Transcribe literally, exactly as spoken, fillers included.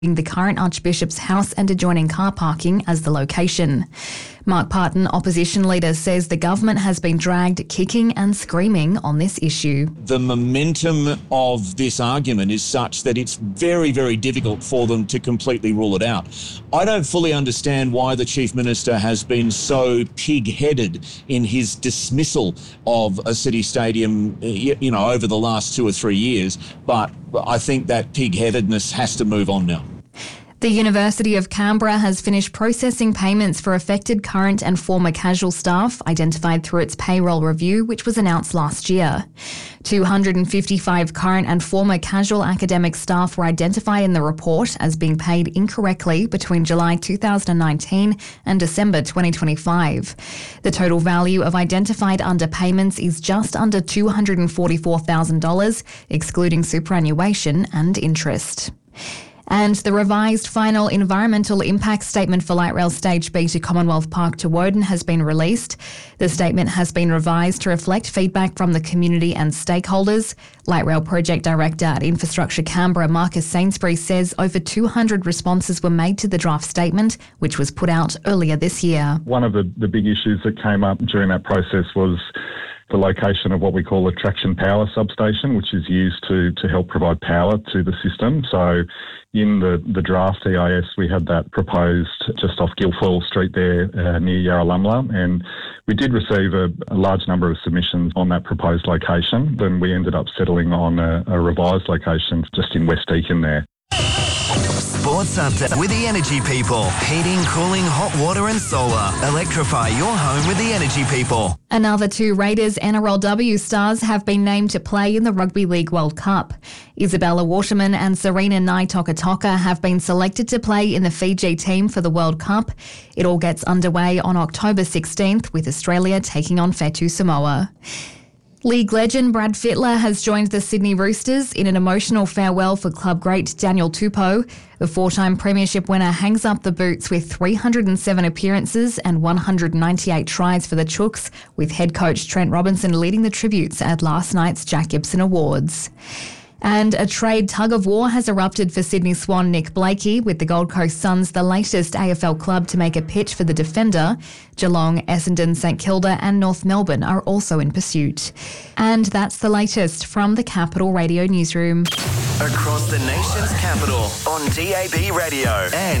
the current Archbishop's house and adjoining car parking as the location. Mark Parton, opposition leader, says the government has been dragged kicking and screaming on this issue. The momentum of this argument is such that it's very, very difficult for them to completely rule it out. I don't fully understand why the Chief Minister has been so pig-headed in his dismissal of a city stadium, you know, over the last two or three years, but I think that pig-headedness has to move on now. The University of Canberra has finished processing payments for affected current and former casual staff identified through its payroll review, which was announced last year. two hundred fifty-five current and former casual academic staff were identified in the report as being paid incorrectly between July two thousand nineteen and December twenty twenty-five. The total value of identified underpayments is just under two hundred forty-four thousand dollars, excluding superannuation and interest. And the revised final environmental impact statement for Light Rail Stage B to Commonwealth Park to Woden has been released. The statement has been revised to reflect feedback from the community and stakeholders. Light Rail Project Director at Infrastructure Canberra, Marcus Sainsbury, says over two hundred responses were made to the draft statement, which was put out earlier this year. One of the, the big issues that came up during that process was the location of what we call a traction power substation, which is used to, to help provide power to the system. So in the, the draft E I S, we had that proposed just off Guilfoyle Street there uh, near Yarralumla, and we did receive a, a large number of submissions on that proposed location. Then we ended up settling on a, a revised location just in West Deakin there. Sports Update with the Energy People. Heating, cooling, hot water and solar. Electrify your home with the Energy People. Another two Raiders N R L W stars have been named to play in the Rugby League World Cup. Isabella Waterman and Serena Naitokatoka have been selected to play in the Fiji team for the World Cup. It all gets underway on October sixteenth with Australia taking on Fetu Samoa. League legend Brad Fittler has joined the Sydney Roosters in an emotional farewell for club great Daniel Tupou. The four-time premiership winner hangs up the boots with three hundred seven appearances and one hundred ninety-eight tries for the Chooks, with head coach Trent Robinson leading the tributes at last night's Jack Gibson Awards. And a trade tug-of-war has erupted for Sydney Swan Nick Blakey, with the Gold Coast Suns the latest A F L club to make a pitch for the defender. Geelong, Essendon, St Kilda and North Melbourne are also in pursuit. And that's the latest from the Capital Radio Newsroom. Across the nation's capital on D A B Radio and